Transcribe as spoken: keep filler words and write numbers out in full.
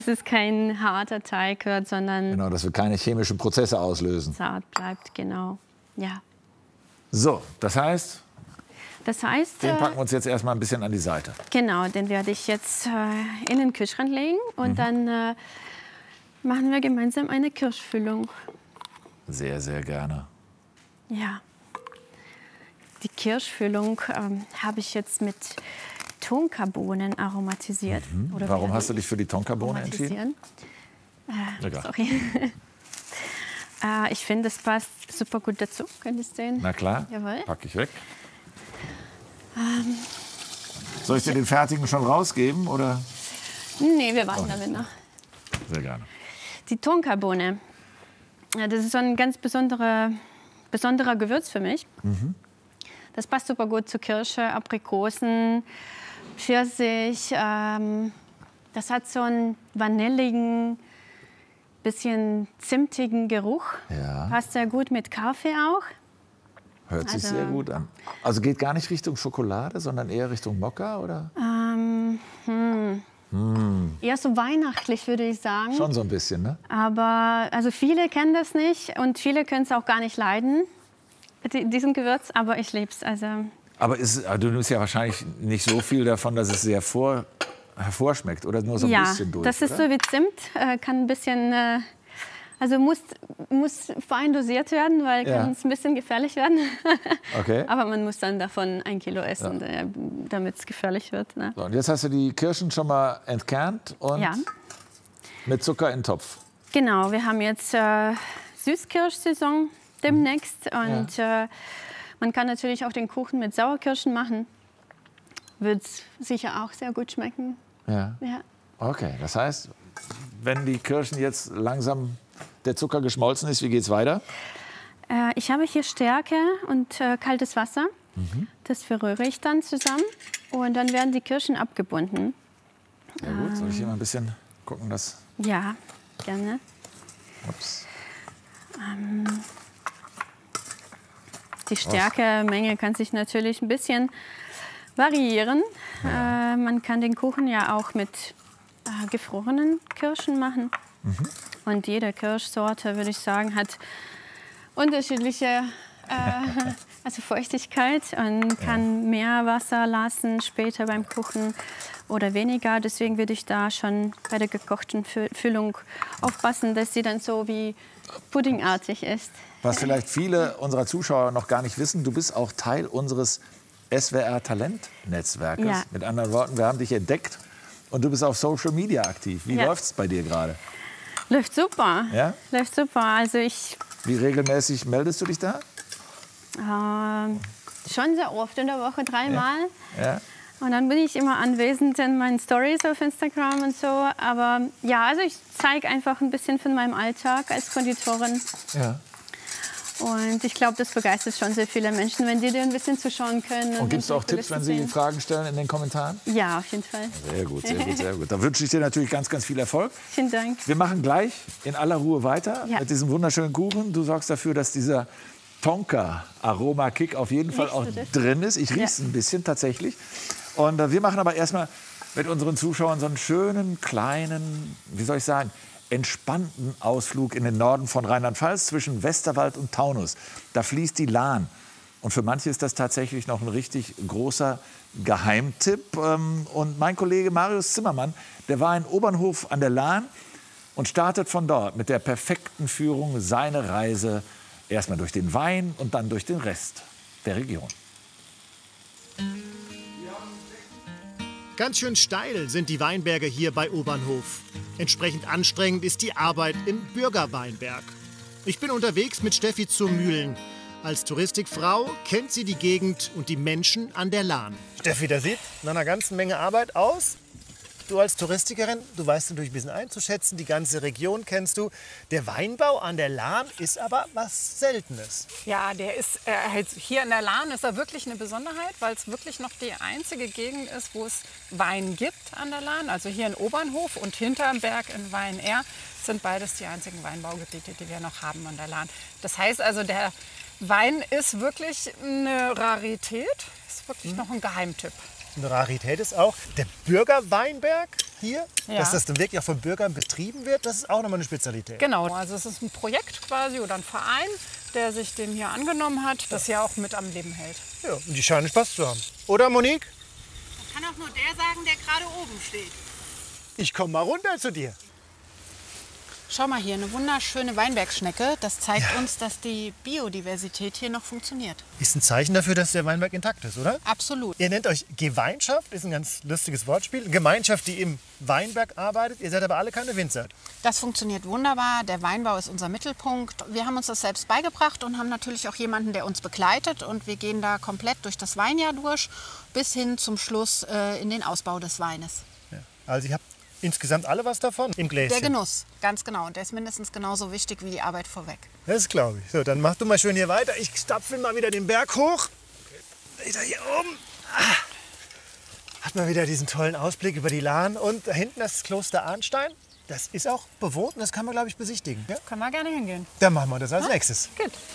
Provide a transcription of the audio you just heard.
Es ist kein harter Teig wird, sondern Genau, dass wir keine chemischen Prozesse auslösen. zart bleibt, genau. Ja. So, das heißt, Das heißt, den äh, packen wir uns jetzt erstmal ein bisschen an die Seite. genau, den werde ich jetzt äh, in den Kühlschrank legen und Mhm. dann äh, machen wir gemeinsam eine Kirschfüllung. Sehr, sehr gerne. Ja. Die Kirschfüllung ähm, habe ich jetzt mit Tonkabohnen aromatisiert. Mhm. Oder Warum werde hast du dich für die Tonkabohne entschieden? aromatisieren. Äh, Egal. sorry. äh, ich finde, es passt super gut dazu. Könnt ihr es sehen? Na klar, Jawohl. pack ich weg. Ähm, Soll ich dir den fertigen schon rausgeben? Oder? nee, wir warten damit noch. Sehr gerne. Die Tonkabohne, ja, das ist so ein ganz besonderer, besonderer Gewürz für mich. Mhm. Das passt super gut zu Kirsche, Aprikosen, Pfirsich. Ähm, das hat so einen vanilligen, bisschen zimtigen Geruch. Ja. Passt sehr gut mit Kaffee auch. Hört sich Also- sehr gut an. Also geht gar nicht Richtung Schokolade, sondern eher Richtung Mokka, oder? Ähm, hm. Eher so weihnachtlich, würde ich sagen. Schon so ein bisschen, ne? Aber also viele kennen das nicht und viele können es auch gar nicht leiden, die- diesen Gewürz. Aber ich liebe es. Also Aber ist, du nimmst ja wahrscheinlich nicht so viel davon, dass es sehr vor, hervorschmeckt, oder nur so ein ja, bisschen durch, das ist oder? so wie Zimt, äh, kann ein bisschen, äh, also muss, muss fein dosiert werden, weil Ja. kann es ein bisschen gefährlich werden. Okay. Aber man muss dann davon ein Kilo essen, äh, damit es gefährlich wird. Ne? So, und jetzt hast du die Kirschen schon mal entkernt und Ja. mit Zucker in den Topf. Genau, wir haben jetzt äh, Süßkirschsaison demnächst und äh, man kann natürlich auch den Kuchen mit Sauerkirschen machen. Wird sicher auch sehr gut schmecken. Ja. Ja. Okay, das heißt, wenn die Kirschen jetzt langsam der Zucker geschmolzen ist, wie geht's weiter? Äh, ich habe hier Stärke und äh, kaltes Wasser. Das verrühre ich dann zusammen und dann werden die Kirschen abgebunden. Ja gut, soll ich hier mal ein bisschen gucken, dass... Ja, gerne. Ups. Die Stärkemenge kann sich natürlich ein bisschen variieren. Äh, man kann den Kuchen ja auch mit äh, gefrorenen Kirschen machen. Und jede Kirschsorte, würde ich sagen, hat unterschiedliche äh, also Feuchtigkeit und kann mehr Wasser lassen später beim Kochen oder weniger. Deswegen würde ich da schon bei der gekochten Fü- Füllung aufpassen, dass sie dann so wie puddingartig ist. Was vielleicht viele unserer Zuschauer noch gar nicht wissen, du bist auch Teil unseres S W R-Talentnetzwerkes. Ja. Mit anderen Worten, wir haben dich entdeckt und du bist auf Social Media aktiv. Wie Ja. läuft es bei dir gerade? Läuft super. Ja? Läuft super. Also ich Wie regelmäßig meldest du dich da? ähm, schon sehr oft in der Woche, dreimal. Ja. Und dann bin ich immer anwesend in meinen Stories auf Instagram und so. Aber ja, also ich zeige einfach ein bisschen von meinem Alltag als Konditorin. ja. Und ich glaube, das begeistert schon sehr viele Menschen, wenn die dir ein bisschen zuschauen können. Und gibst du auch ein Tipps, wenn bisschen sie sehen. Fragen stellen in den Kommentaren? Ja, auf jeden Fall. Sehr gut, sehr gut, sehr gut. Da wünsche ich dir natürlich ganz, ganz viel Erfolg. Vielen Dank. Wir machen gleich in aller Ruhe weiter Ja. mit diesem wunderschönen Kuchen. Du sorgst dafür, dass dieser Tonka-Aroma-Kick auf jeden Fall Riechst auch du das? drin ist. Ich rieche es Ja. ein bisschen tatsächlich. Und äh, wir machen aber erstmal mit unseren Zuschauern so einen schönen, kleinen, wie soll ich sagen, entspannten Ausflug in den Norden von Rheinland-Pfalz zwischen Westerwald und Taunus. Da fließt die Lahn. Und für manche ist das tatsächlich noch ein richtig großer Geheimtipp. Ähm, Und mein Kollege Marius Zimmermann, der war in Obernhof an der Lahn und startet von dort mit der perfekten Führung seine Reise erstmal durch den Wein und dann durch den Rest der Region. Ganz schön steil sind die Weinberge hier bei Obernhof. Entsprechend anstrengend ist die Arbeit im Bürgerweinberg. Ich bin unterwegs mit Steffi zur Mühlen. Als Touristikfrau kennt sie die Gegend und die Menschen an der Lahn. Steffi, das sieht nach einer ganzen Menge Arbeit aus. Du als Touristikerin, du weißt natürlich ein bisschen einzuschätzen, die ganze Region kennst du. Der Weinbau an der Lahn ist aber was Seltenes. Ja, der ist äh, halt hier in der Lahn ist er wirklich eine Besonderheit, weil es wirklich noch die einzige Gegend ist, wo es Wein gibt an der Lahn. Also hier in Obernhof und hinterm Berg in Wein-Ehr sind beides die einzigen Weinbaugebiete, die wir noch haben an der Lahn. Das heißt also, der Wein ist wirklich eine Rarität, ist wirklich noch ein Geheimtipp. eine Rarität ist auch. Der Bürgerweinberg hier, Ja. dass das dann wirklich auch von Bürgern betrieben wird, das ist auch nochmal eine Spezialität. Genau, also es ist ein Projekt quasi oder ein Verein, der sich dem hier angenommen hat, das ja auch mit am Leben hält. Ja, und die scheinen Spaß zu haben. Oder, Monique? Kann auch nur der sagen, der gerade oben steht. Ich komme mal runter zu dir. Schau mal hier, eine wunderschöne Weinbergsschnecke. Das zeigt uns, dass die Biodiversität hier noch funktioniert. Ist ein Zeichen dafür, dass der Weinberg intakt ist, oder? Absolut. Ihr nennt euch Gemeinschaft, ist ein ganz lustiges Wortspiel. Gemeinschaft, die im Weinberg arbeitet. Ihr seid aber alle keine Winzer. Das funktioniert wunderbar. Der Weinbau ist unser Mittelpunkt. Wir haben uns das selbst beigebracht und haben natürlich auch jemanden, der uns begleitet. Und wir gehen da komplett durch das Weinjahr durch, bis hin zum Schluss äh, in den Ausbau des Weines. Ja. Also ihr habt insgesamt alle was davon im Gläschen. Der Genuss, ganz genau. Und der ist mindestens genauso wichtig wie die Arbeit vorweg. Das glaube ich. So, dann mach du mal schön hier weiter. Ich stapfe mal wieder den Berg hoch. Wieder hier oben. Ah. Hat man wieder diesen tollen Ausblick über die Lahn. Und da hinten das Kloster Arnstein. Das ist auch bewohnt und das kann man, glaube ich, besichtigen. Ja? Können wir gerne hingehen. Dann machen wir das als nächstes. Gut.